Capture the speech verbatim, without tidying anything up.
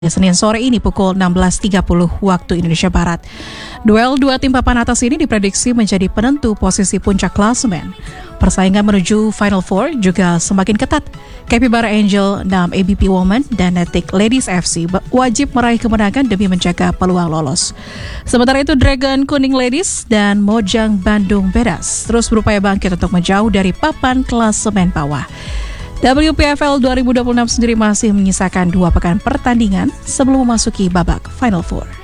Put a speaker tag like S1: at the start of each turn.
S1: Senin sore ini pukul enam belas tiga puluh waktu Indonesia Barat. Duel dua tim papan atas ini diprediksi menjadi penentu posisi puncak klasemen. Persaingan menuju Final Four juga semakin ketat. Capybara Angel, enam A B P Women, dan Netic Ladies F C wajib meraih kemenangan demi menjaga peluang lolos. Sementara itu Dragon Kuning Ladies dan Mojang Bandung Bedas terus berupaya bangkit untuk menjauh dari papan klasemen bawah. W P F L dua ribu dua puluh enam sendiri masih menyisakan dua pekan pertandingan sebelum memasuki babak Final Four.